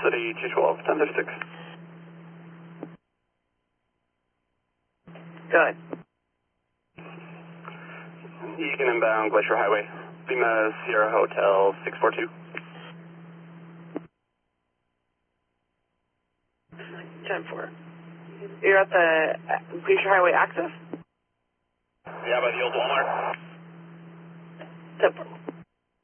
City 212, 1036. Go ahead. Egan inbound, Glacier Highway. Lima Sierra Hotel 642. 10-4. You're at the Glacier Highway access? Yeah, by the old Walmart. 10-4.